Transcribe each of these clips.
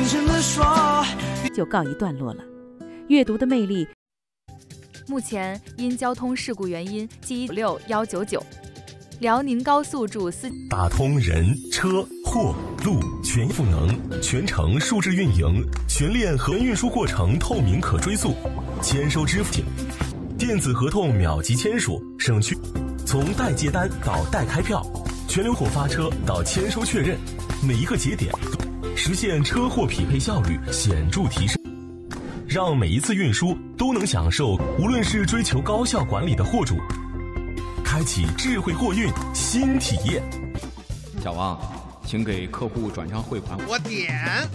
就告一段落了。阅读的魅力。 目前因交通事故原因，G6-199辽宁高速主司打通人车货路全赋能，全程数字运营，全链合运输过程透明可追溯，签收支付，电子合同秒级签署，省去从代接单到代开票，全流口发车到签收确认，每一个节点实现车货匹配效率显著提升，让每一次运输都能享受无论是追求高效管理的货主，开启智慧货运新体验。 小王，请给客户转账汇款。 我点。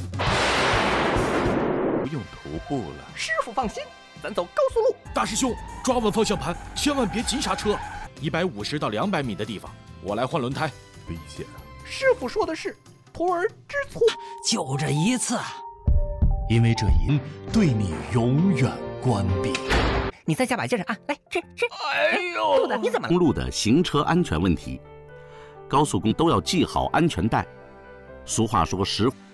不用徒步了。 师傅放心，咱走高速路。 大师兄，抓稳方向盘，千万别急刹车。150到200米的地方，我来换轮胎。 危险啊！ 师傅说的是徒儿知错， 就这一次，因为这一对你永远关闭。 你在下把劲儿啊！来吃。 哎呦， 兔子，你怎么了？ 公路的行车安全问题，高速公路都要系好安全带。俗话说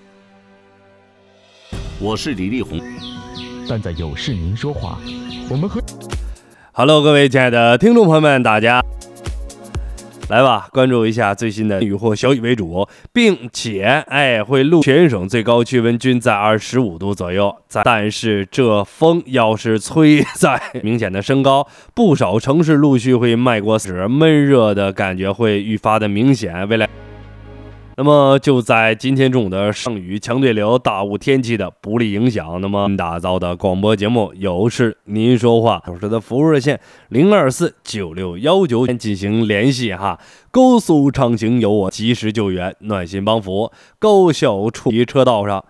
我是李立宏， 但在有事您说话，我们和 Hello， 各位亲爱的听众朋友们，大家来吧，关注一下最新的雨或小雨为主，并且会录全省最高气温均在25度左右，但是这风要是吹在明显的升高，不少城市陆续会迈过40，闷热的感觉会愈发的明显。未来那么就在今天中午的上雨强对流大雾天气的不利影响，那么打造的广播节目有事您说话老师的服务热线0249619进行联系哈。高速畅行有我，及时救援，暖心帮扶，高效处理车道上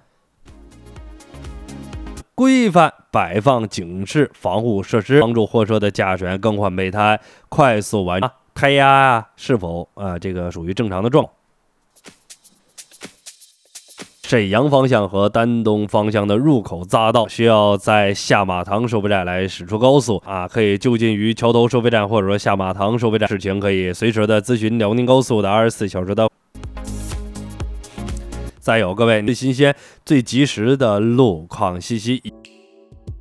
规范摆放警示防护设施，帮助货车的驾驶员更换备胎，快速完成胎压是否这个属于正常的状况。沈阳方向和丹东方向的入口匝道需要在下马塘收费站来驶出高速可以就近于桥头收费站或者说下马塘收费站，事情可以随时的咨询辽宁高速的24小时的。再有各位最新鲜最及时的路况信息。